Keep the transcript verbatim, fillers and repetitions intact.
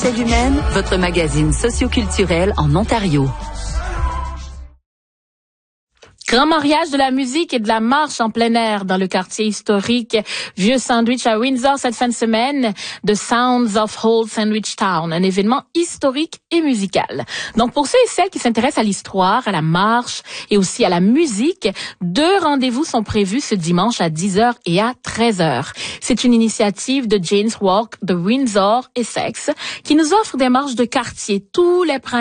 Celle humaine, votre magazine socioculturel en Ontario. Grand mariage de la musique et de la marche en plein air dans le quartier historique Vieux Sandwich à Windsor cette fin de semaine, The Sounds of Old Sandwich Town, un événement historique et musical. Donc pour ceux et celles qui s'intéressent à l'histoire, à la marche et aussi à la musique, deux rendez-vous sont prévus ce dimanche à dix heures et à treize heures. C'est une initiative de Jane's Walk de Windsor, Essex, qui nous offre des marches de quartier tous les printemps